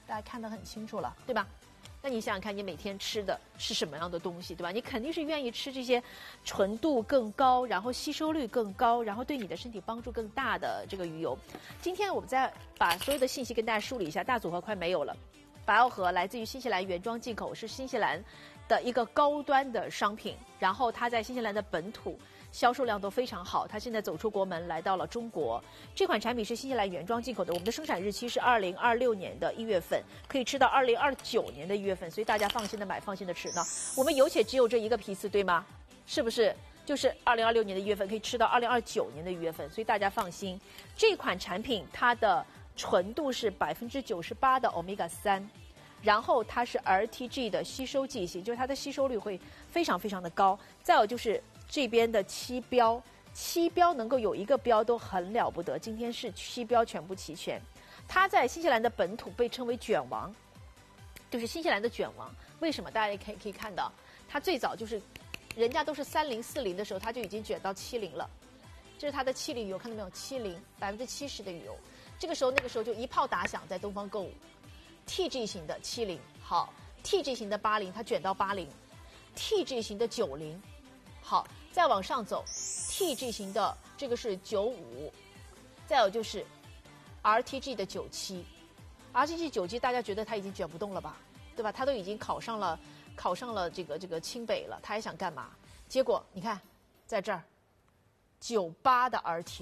大家看得很清楚了，对吧？那你想想看，你每天吃的是什么样的东西，对吧？你肯定是愿意吃这些纯度更高，然后吸收率更高，然后对你的身体帮助更大的这个鱼油。今天我们再把所有的信息跟大家梳理一下，大组合快没有了。白螯荷来自于新西兰原装进口，是新西兰的一个高端的商品，然后它在新西兰的本土销售量都非常好，它现在走出国门来到了中国。这款产品是新西兰原装进口的，我们的生产日期是2026年的1月份，可以吃到2029年的1月份，所以大家放心的买，放心的吃呢。我们有且只有这一个批次，对吗？是不是？就是2026年的1月份可以吃到2029年的1月份，所以大家放心。这款产品它的纯度是98%的 Omega-3。然后它是 RTG 的吸收剂型，就是它的吸收率会非常非常的高。再有就是这边的7标，7标能够有一个标都很了不得，今天是7标全部齐全。它在新西兰的本土被称为卷王，就是新西兰的卷王。为什么？大家也可以看到，它最早就是人家都是30、40的时候，它就已经卷到70了。这是它的70鱼油，看到没有？70%的鱼油，这个时候那个时候就一炮打响，在东方购物。TG 型的70好 ，TG 型的80它卷到80，TG 型的90好，再往上走 ，TG 型的这个是95，再有就是 RTG 的97，RTG 97大家觉得它已经卷不动了吧，对吧？它都已经考上了这个清北了，他还想干嘛？结果你看，在这儿98的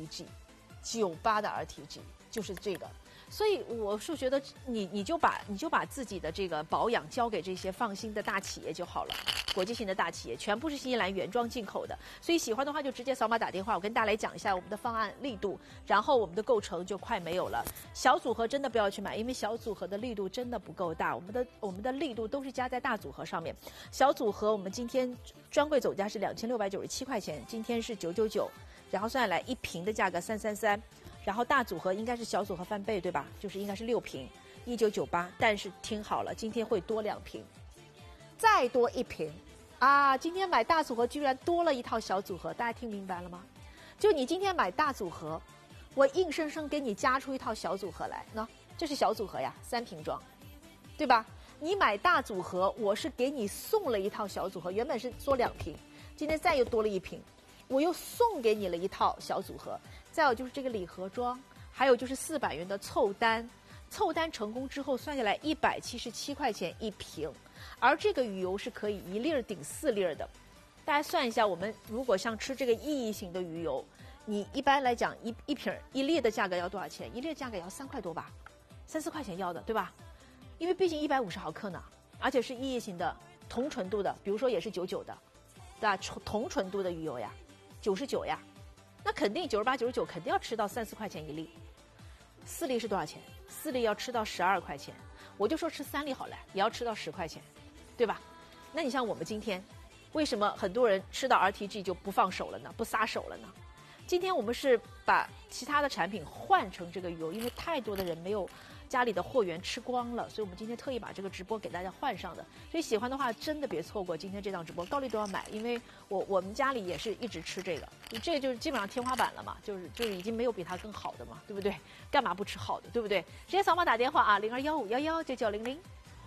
RTG，98的 RTG 就是这个。所以我是觉得你就把自己的这个保养交给这些放心的大企业就好了，国际性的大企业全部是新西兰原装进口的，所以喜欢的话就直接扫码打电话，我跟大家来讲一下我们的方案力度，然后我们的构成就快没有了。小组合真的不要去买，因为小组合的力度真的不够大，我们的力度都是加在大组合上面。小组合我们今天专柜走价是2697块钱，今天是999，然后算下来一瓶的价格333。然后大组合应该是小组合翻倍，对吧？就是应该是6瓶，1998。但是听好了，今天会多2瓶，再多1瓶，啊！今天买大组合居然多了一套小组合，大家听明白了吗？就你今天买大组合，我硬生生给你加出一套小组合来，那这是小组合呀，3瓶装，对吧？你买大组合，我是给你送了一套小组合，原本是多2瓶，今天再又多了1瓶。我又送给你了一套小组合，再有就是这个礼盒装，还有就是400元的凑单，凑单成功之后算下来177块钱1瓶，而这个鱼油是可以1粒顶4粒的。大家算一下，我们如果像吃这个意义型的鱼油，你一般来讲一瓶1粒的价格要多少钱？1粒的价格也要3块多吧，3、4块钱要的，对吧？因为毕竟150毫克呢，而且是意义型的同纯度的，比如说也是99的，对吧？同纯度的鱼油呀。99呀，那肯定98、99肯定要吃到3、4块钱1粒，4粒是多少钱？4粒要吃到12块钱，我就说吃3粒好了，也要吃到10块钱，对吧？那你像我们今天，为什么很多人吃到 RTG 就不放手了呢？不撒手了呢？今天我们是把其他的产品换成这个鱼油，因为太多的人没有家里的货源吃光了，所以我们今天特意把这个直播给大家换上的。所以喜欢的话，真的别错过今天这档直播，高丽都要买，因为我们家里也是一直吃这个，这就是基本上天花板了嘛，就是已经没有比它更好的嘛，对不对？干嘛不吃好的，对不对？直接扫码打电话啊，0215119900。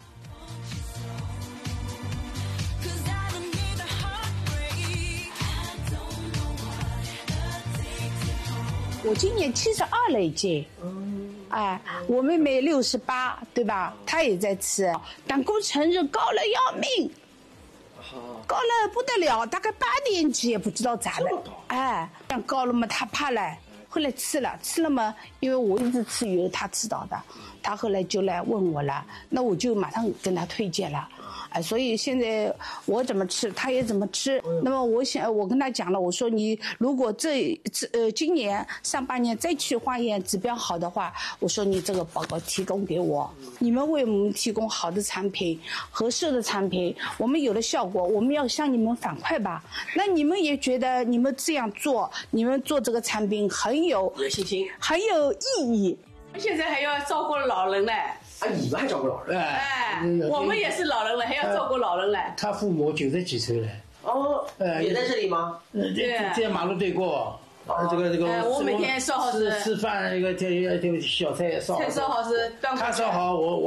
我今年72了已经，哎，我妹妹68，对吧？她也在吃，胆固醇是高了要命，高了不得了，大概8年级也不知道咋了，哎，高了嘛，她怕了，后来吃了嘛，因为我一直吃鱼，她知道的，她后来就来问我了，那我就马上跟她推荐了。哎，所以现在我怎么吃，他也怎么吃。那么我跟他讲了，我说你如果今年上半年再去化验指标好的话，我说你这个报告提供给我，你们为我们提供好的产品、合适的产品，我们有了效果，我们要向你们反馈吧。那你们也觉得你们这样做，你们做这个产品很有信心， 很有意义。 现在还要照顾老人嘞。 啊，你们还照顾老人？ 哎，我们也是老人了，还要照顾老人嘞。 他父母90几岁了。 哦，也在这里吗？ 在马路对过。这个。 我每天烧好是吃饭，这个小菜烧好。 菜烧好是。 他烧好，我